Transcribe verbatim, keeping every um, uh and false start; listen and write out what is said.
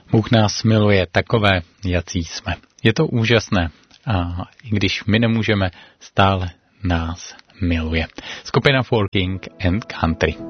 Bůh nás miluje takové, jací jsme. Je to úžasné. A i když my nemůžeme, stále nás miluje. Skupina For King and Country.